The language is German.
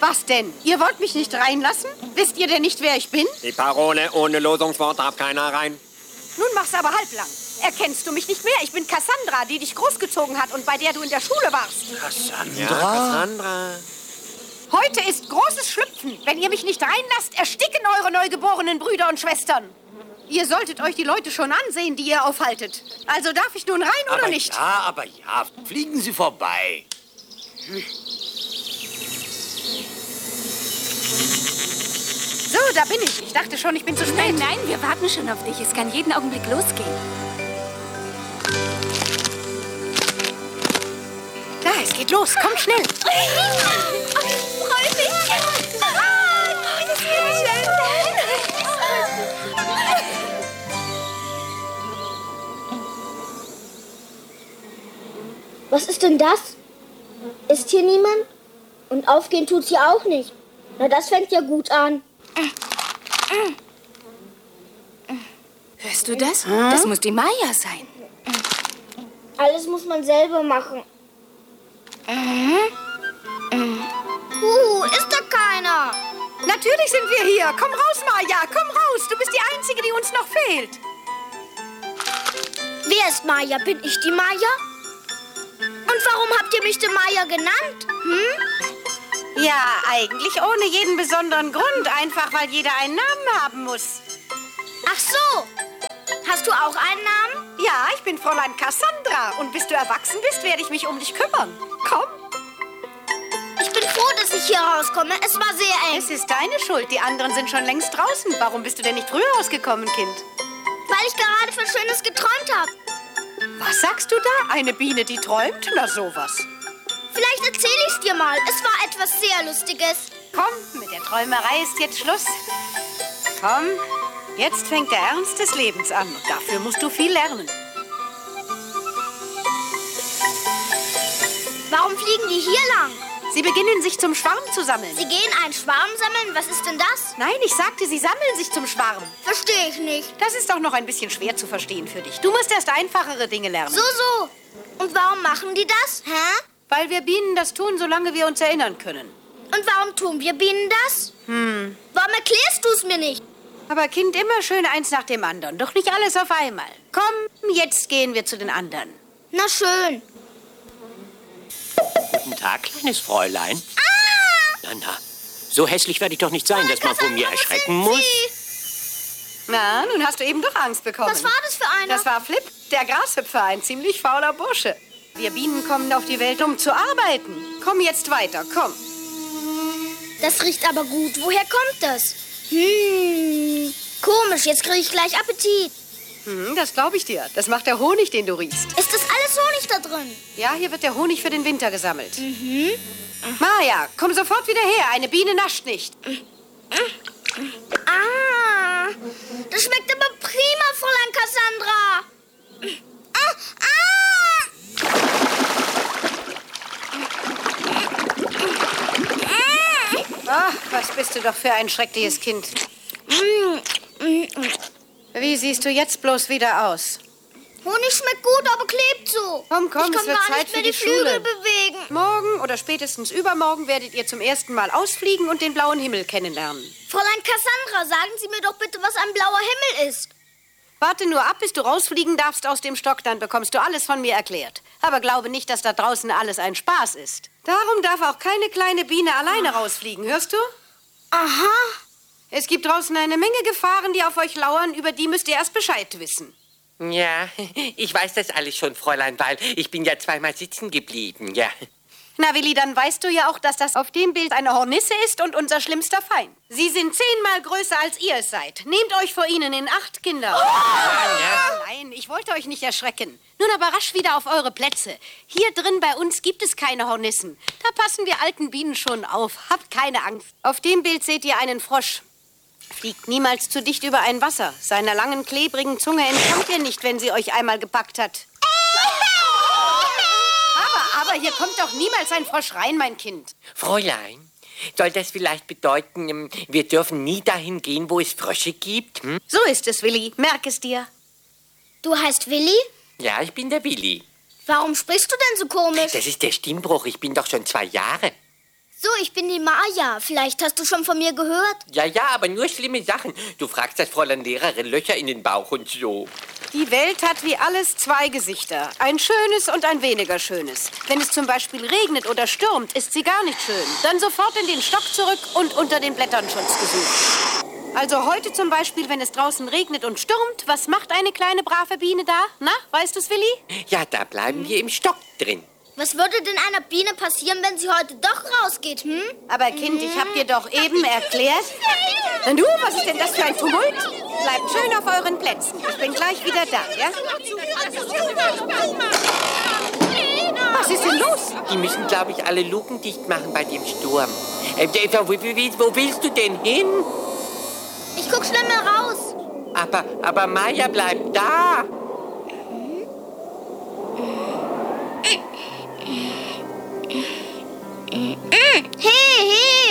Was denn? Ihr wollt mich nicht reinlassen? Wisst ihr denn nicht, wer ich bin? Die Parole ohne Losungswort darf keiner rein. Nun mach's aber halblang. Erkennst du mich nicht mehr? Ich bin Cassandra, die dich großgezogen hat und bei der du in der Schule warst. Cassandra? Ja, Cassandra. Heute ist großes Schlüpfen. Wenn ihr mich nicht reinlasst, ersticken eure neugeborenen Brüder und Schwestern. Ihr solltet euch die Leute schon ansehen, die ihr aufhaltet. Also darf ich nun rein oder nicht? Aber ja, fliegen Sie vorbei. So, da bin ich. Ich dachte schon, ich bin zu spät. Nein, wir warten schon auf dich. Es kann jeden Augenblick losgehen. Da, es geht los. Komm schnell. Ich freue mich. Das ist schön. Was ist denn das? Ist hier niemand? Und aufgehen tut's hier auch nicht. Na, das fängt ja gut an. Hörst du das? Das muss die Maya sein. Alles muss man selber machen. Ist da keiner? Natürlich sind wir hier. Komm raus, Maya. Komm raus. Du bist die Einzige, die uns noch fehlt. Wer ist Maya? Bin ich die Maya? Und warum habt ihr mich denn Maya genannt? Ja, eigentlich ohne jeden besonderen Grund. Einfach, weil jeder einen Namen haben muss. Ach so. Hast du auch einen Namen? Ja, ich bin Fräulein Cassandra. Und bis du erwachsen bist, werde ich mich um dich kümmern. Komm. Ich bin froh, dass ich hier rauskomme. Es war sehr eng. Es ist deine Schuld. Die anderen sind schon längst draußen. Warum bist du denn nicht früher rausgekommen, Kind? Weil ich gerade viel Schönes geträumt habe. Was sagst du da? Eine Biene, die träumt? Na, sowas. Vielleicht erzähle ich es dir mal. Es war etwas sehr Lustiges. Komm, mit der Träumerei ist jetzt Schluss. Komm, jetzt fängt der Ernst des Lebens an. Und dafür musst du viel lernen. Warum fliegen die hier lang? Sie beginnen, sich zum Schwarm zu sammeln. Sie gehen einen Schwarm sammeln? Was ist denn das? Nein, ich sagte, sie sammeln sich zum Schwarm. Verstehe ich nicht. Das ist doch noch ein bisschen schwer zu verstehen für dich. Du musst erst einfachere Dinge lernen. So. Und warum machen die das? Weil wir Bienen das tun, solange wir uns erinnern können. Und warum tun wir Bienen das? Warum erklärst du es mir nicht? Aber Kind, immer schön eins nach dem anderen. Doch nicht alles auf einmal. Komm, jetzt gehen wir zu den anderen. Na schön. Guten Tag, kleines Fräulein. Na, so hässlich werde ich doch nicht sein, dass man vor mir erschrecken muss. Na, nun hast du eben doch Angst bekommen. Was war das für einer? Das war Flip, der Grashüpfer, ein ziemlich fauler Bursche. Wir Bienen kommen auf die Welt, um zu arbeiten. Komm jetzt weiter, komm. Das riecht aber gut. Woher kommt das? Komisch, jetzt kriege ich gleich Appetit. Das glaube ich dir. Das macht der Honig, den du riechst. Ist das alles Honig da drin? Ja, hier wird der Honig für den Winter gesammelt. Maja, komm sofort wieder her. Eine Biene nascht nicht. Das schmeckt aber prima, Fräulein Cassandra. Ach, was bist du doch für ein schreckliches Kind. Wie siehst du jetzt bloß wieder aus? Honig schmeckt gut, aber klebt so. Komm, ich es kann wird gar Zeit nicht für mehr die Flügel Schule. bewegen. Morgen oder spätestens übermorgen werdet ihr zum ersten Mal ausfliegen und den blauen Himmel kennenlernen. Fräulein Cassandra, sagen Sie mir doch bitte, was ein blauer Himmel ist. Warte nur ab, bis du rausfliegen darfst aus dem Stock, dann bekommst du alles von mir erklärt. Aber glaube nicht, dass da draußen alles ein Spaß ist. Darum darf auch keine kleine Biene alleine rausfliegen, hörst du? Aha. Es gibt draußen eine Menge Gefahren, die auf euch lauern, über die müsst ihr erst Bescheid wissen. Ja, ich weiß das alles schon, Fräulein, weil ich bin ja zweimal sitzen geblieben, ja. Na, Willi, dann weißt du ja auch, dass das auf dem Bild eine Hornisse ist und unser schlimmster Feind. Sie sind 10-mal größer, als ihr es seid. Nehmt euch vor ihnen in Acht, Kinder. Nein, ich wollte euch nicht erschrecken. Nun aber rasch wieder auf eure Plätze. Hier drin bei uns gibt es keine Hornissen. Da passen wir alten Bienen schon auf. Habt keine Angst. Auf dem Bild seht ihr einen Frosch. Fliegt niemals zu dicht über ein Wasser. Seiner langen, klebrigen Zunge entkommt ihr nicht, wenn sie euch einmal gepackt hat. Aber hier kommt doch niemals ein Frosch rein, mein Kind. Fräulein, soll das vielleicht bedeuten, wir dürfen nie dahin gehen, wo es Frösche gibt? So ist es, Willi. Merk es dir. Du heißt Willi? Ja, ich bin der Willi. Warum sprichst du denn so komisch? Das ist der Stimmbruch. Ich bin doch schon 2 Jahre. So, ich bin die Maja. Vielleicht hast du schon von mir gehört. Ja, aber nur schlimme Sachen. Du fragst das Fräulein Lehrerin Löcher in den Bauch und so. Die Welt hat wie alles zwei Gesichter. Ein schönes und ein weniger schönes. Wenn es zum Beispiel regnet oder stürmt, ist sie gar nicht schön. Dann sofort in den Stock zurück und unter den Blättern Schutz gesucht. Also heute zum Beispiel, wenn es draußen regnet und stürmt, was macht eine kleine brave Biene da? Na, weißt du's, Willi? Ja, da bleiben wir im Stock drin. Was würde denn einer Biene passieren, wenn sie heute doch rausgeht, Aber Kind, ich hab dir doch eben erklärt. Na du, was ist denn das für ein Tumult? Bleibt schön auf euren Plätzen. Ich bin gleich wieder da, ja? Was ist denn los? Die müssen, glaube ich, alle Luken dicht machen bei dem Sturm. Wo willst du denn hin? Ich guck schnell mal raus. Aber Maja bleibt da. Hey,